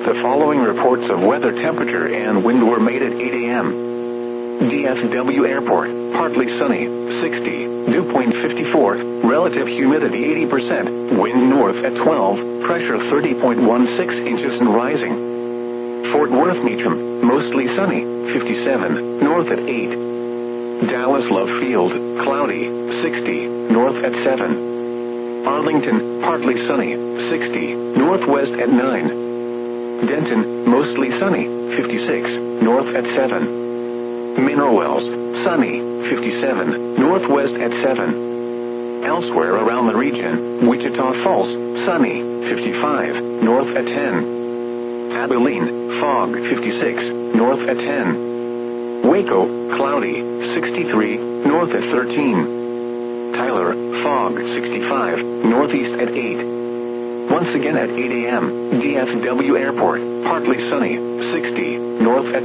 The following reports of weather, temperature, and wind were made at 8 a.m. DFW Airport, partly sunny, 60, dew point 54, relative humidity 80%, wind north at 12, pressure 30.16 inches and rising. Fort Worth Meacham, mostly sunny, 57, north at 8. Dallas Love Field, cloudy, 60, north at 7. Arlington, partly sunny, 60, northwest at 9. Denton, mostly sunny, 56, north at 7. Mineral Wells, sunny, 57, northwest at 7. Elsewhere around the region, Wichita Falls, sunny, 55, north at 10. Abilene, fog, 56, north at 10. Waco, cloudy, 63, north at 13. Tyler, fog, 65, northeast at 8. Once again at 8 a.m., DFW Airport, partly sunny, 60, north at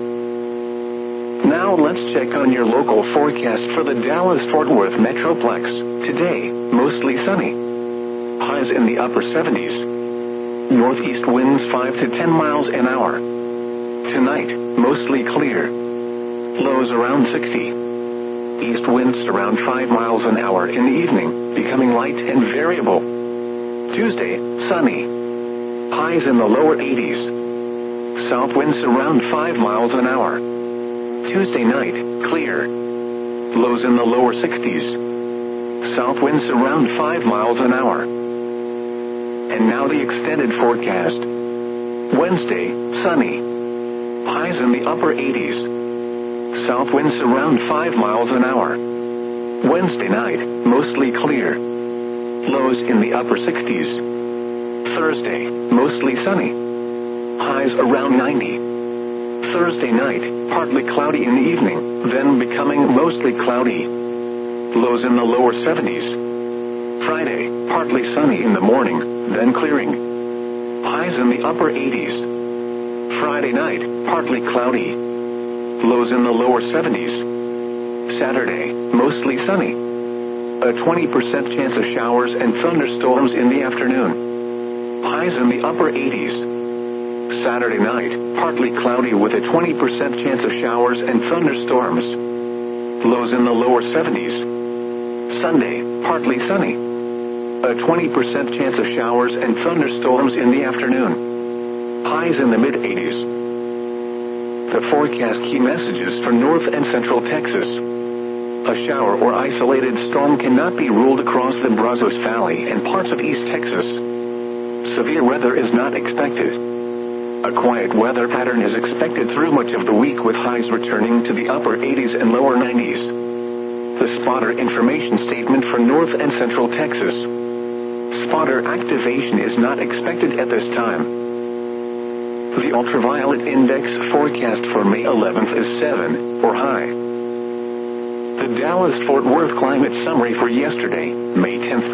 12. Now let's check on your local forecast for the Dallas-Fort Worth Metroplex. Today, mostly sunny. Highs in the upper 70s. Northeast winds 5 to 10 miles an hour. Tonight, mostly clear. Lows around 60. East winds around 5 miles an hour in the evening, becoming light and variable. Tuesday, sunny. Highs in the lower 80s. South winds around 5 miles an hour. Tuesday night, clear. Lows in the lower 60s. South winds around 5 miles an hour. And now the extended forecast. Wednesday, sunny. Highs in the upper 80s. South winds around 5 miles an hour. Wednesday night, mostly clear. Lows in the upper 60s. Thursday, mostly sunny. Highs around 90. Thursday night, partly cloudy in the evening, then becoming mostly cloudy. Lows in the lower 70s. Friday, partly sunny in the morning, then clearing. Highs in the upper 80s. Friday night, partly cloudy. Lows in the lower 70s. Saturday, mostly sunny. A 20% chance of showers and thunderstorms in the afternoon. Highs in the upper 80s. Saturday night, partly cloudy with a 20% chance of showers and thunderstorms. Lows in the lower 70s. Sunday, partly sunny. A 20% chance of showers and thunderstorms in the afternoon. Highs in the mid-80s. The forecast key messages for North and Central Texas. A shower or isolated storm cannot be ruled across the Brazos Valley and parts of East Texas. Severe weather is not expected. A quiet weather pattern is expected through much of the week with highs returning to the upper 80s and lower 90s. The spotter information statement for North and Central Texas. Spotter activation is not expected at this time. The ultraviolet index forecast for May 11th is 7, or high. The Dallas-Fort Worth climate summary for yesterday, May 10,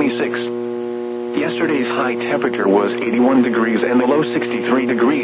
2026. Yesterday's high temperature was 81 degrees and the low 63 degrees.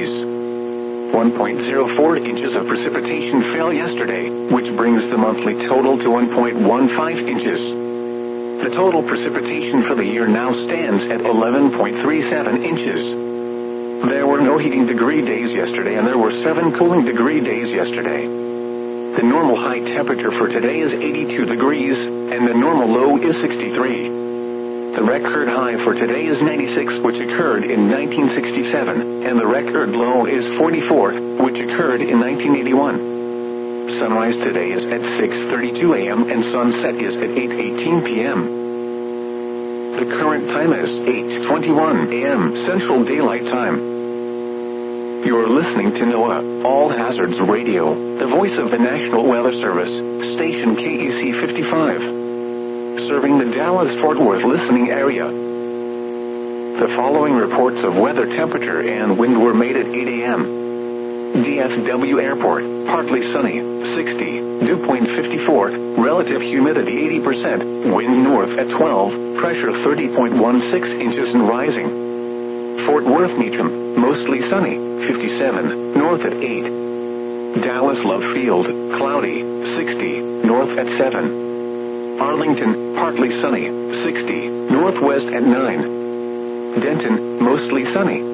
1.04 inches of precipitation fell yesterday, which brings the monthly total to 1.15 inches. The total precipitation for the year now stands at 11.37 inches. There were no heating degree days yesterday and there were 7 cooling degree days yesterday. The normal high temperature for today is 82 degrees, and the normal low is 63. The record high for today is 96, which occurred in 1967, and the record low is 44, which occurred in 1981. Sunrise today is at 6:32 a.m. and sunset is at 8:18 p.m. The current time is 8:21 a.m. Central Daylight Time. You're listening to NOAA All Hazards Radio, the voice of the National Weather Service, station KEC 55, serving the Dallas-Fort Worth listening area. The following reports of weather, temperature, and wind were made at 8 a.m. DFW Airport, partly sunny, 60, dew point 54, relative humidity 80%, wind north at 12, pressure 30.16 inches and rising. Fort Worth Meacham, mostly sunny, 57, north at 8. Dallas Love Field, cloudy, 60, north at 7. Arlington, partly sunny, 60, northwest at 9. Denton, mostly sunny,